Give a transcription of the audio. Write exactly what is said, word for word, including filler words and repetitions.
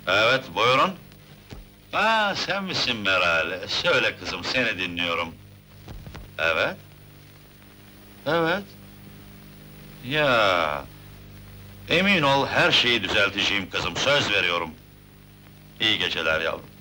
Evet, buyurun. Aa, sen misin Meral? Söyle kızım, seni dinliyorum. Evet. Evet. Ya, emin ol her şeyi düzelteceğim kızım, söz veriyorum. İyi geceler yavrum.